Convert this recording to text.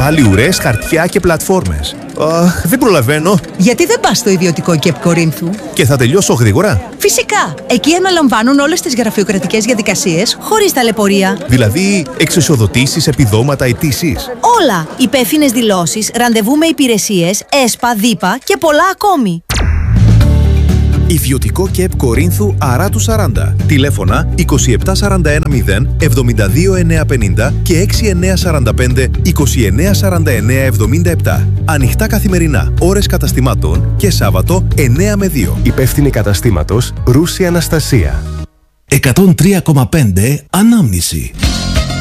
Άλλοι ουρές, χαρτιά και πλατφόρμες. Δεν προλαβαίνω. Γιατί δεν πας στο ιδιωτικό ΚΕΠ Κορίνθου? Και θα τελειώσω γρήγορα. Φυσικά! Εκεί αναλαμβάνουν όλες τις γραφειοκρατικές διαδικασίες χωρίς ταλαιπωρία. Δηλαδή, εξισοδοτήσεις, επιδόματα, αιτήσεις. Όλα! Υπεύθυνες δηλώσεις, ραντεβού με υπηρεσίες, ΕΣΠΑ, ΔΥΠΑ και πολλά ακόμη. Ιδιωτικό ΚΕΠ Κορίνθου Αράτου 40. Τηλέφωνα 27410 72950 και 6945 294977. Ανοιχτά καθημερινά, ώρες καταστημάτων και Σάββατο 9 με 2. Υπεύθυνη καταστήματος Ρούση Αναστασία. 103,5 Ανάμνηση.